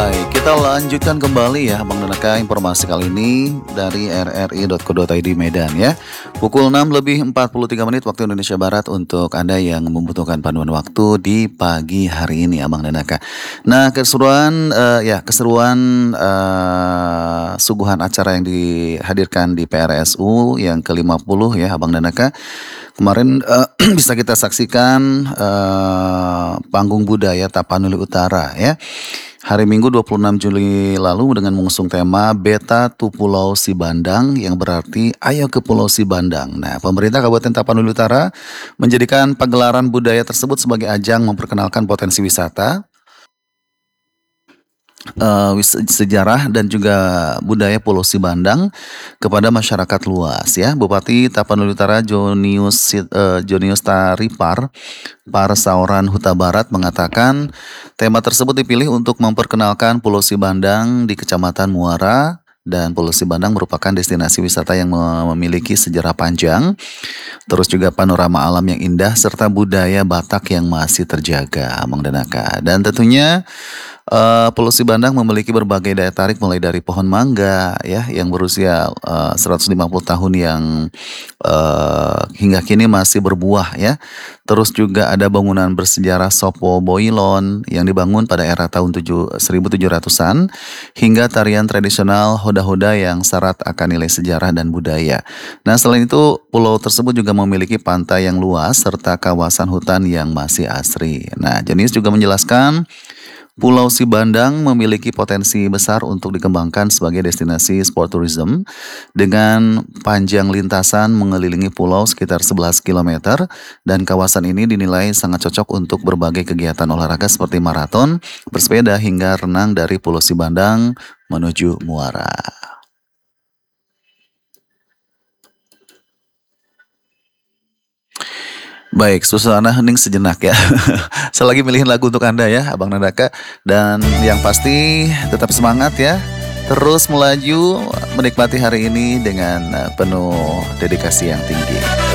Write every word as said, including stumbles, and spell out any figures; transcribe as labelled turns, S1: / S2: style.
S1: Baik, kita lanjutkan kembali ya Bang Denaka informasi kali ini dari r r i titik co titik i d Medan ya. Pukul enam lebih empat puluh tiga menit waktu Indonesia Barat untuk Anda yang membutuhkan panduan waktu di pagi hari ini ya Bang Denaka. Nah, keseruan eh, ya keseruan eh, suguhan acara yang dihadirkan di P R S U yang ke lima puluh ya Bang Denaka. Kemarin eh, bisa kita saksikan eh, panggung budaya Tapanuli Utara ya. Hari Minggu dua puluh enam Juli lalu dengan mengusung tema Beta tu Pulau Sibandang yang berarti ayo ke Pulau Sibandang. Nah, pemerintah Kabupaten Tapanuli Utara menjadikan pagelaran budaya tersebut sebagai ajang memperkenalkan potensi wisata, eh, wis- sejarah dan juga budaya Pulau Sibandang kepada masyarakat luas ya. Bupati Tapanuli Utara Jonius Sit- eh, Jonius Taripar Parsauran Huta Barat mengatakan tema tersebut dipilih untuk memperkenalkan Pulau Sibandang di Kecamatan Muara, dan Pulau Sibandang merupakan destinasi wisata yang mem- memiliki sejarah panjang, terus juga panorama alam yang indah serta budaya Batak yang masih terjaga, Bang Denaka. Dan tentunya eh, Pulau Sibandang memiliki berbagai daya tarik mulai dari pohon mangga ya yang berusia eh, seratus lima puluh tahun yang eh, hingga kini masih berbuah ya. Terus juga ada bangunan bersejarah Sopo Boilon yang dibangun pada era tahun tujuh- seribu tujuh ratusan hingga tarian tradisional hoda-hoda yang syarat akan nilai sejarah dan budaya. Nah, selain itu pulau tersebut juga memiliki pantai yang luas serta kawasan hutan yang masih asri. Nah, Jenis juga menjelaskan Pulau Sibandang memiliki potensi besar untuk dikembangkan sebagai destinasi sport tourism dengan panjang lintasan mengelilingi pulau sekitar sebelas kilometer, dan kawasan ini dinilai sangat cocok untuk berbagai kegiatan olahraga seperti maraton, bersepeda hingga renang dari Pulau Sibandang menuju Muara. Baik, suasana hening sejenak ya. Saya lagi milihin lagu untuk Anda ya, Abang Nandaka. Dan yang pasti tetap semangat ya. Terus melaju menikmati hari ini dengan eh, penuh dedikasi yang tinggi.